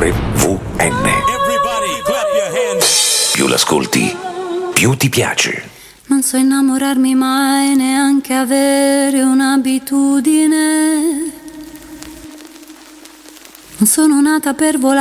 RVN. Più l'ascolti, più ti piace. Non so innamorarmi mai, neanche avere un'abitudine. Non sono nata per volare.